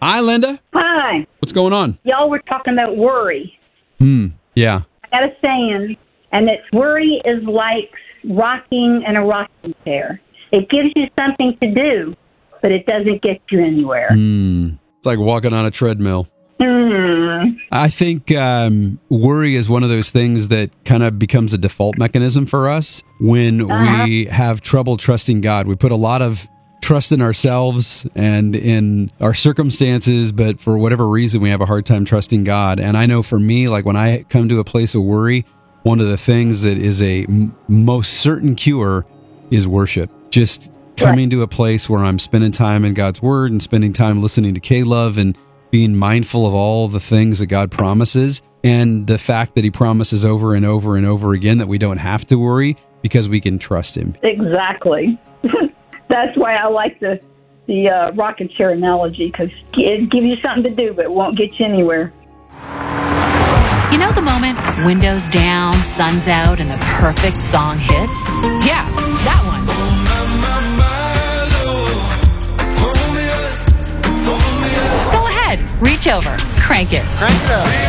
Hi, Linda. Hi. What's going on? Y'all were talking about worry. Yeah. I got a saying, and it's worry is like rocking in a rocking chair. It gives you something to do, but it doesn't get you anywhere. It's like walking on a treadmill. I think worry is one of those things that kind of becomes a default mechanism for us when we have trouble trusting God. We put a lot of trust in ourselves and in our circumstances, but for whatever reason, we have a hard time trusting God. And I know for me, like when I come to a place of worry, one of the things that is a most certain cure is worship. Just coming to a place where I'm spending time in God's Word and spending time listening to K-Love and being mindful of all the things that God promises and the fact that He promises over and over and over again that we don't have to worry because we can trust Him. Exactly. That's why I like the rocking chair analogy, because it gives you something to do, but it won't get you anywhere. You know the moment, windows down, sun's out, and the perfect song hits? Yeah, that one. Go ahead, reach over, crank it. Crank it up.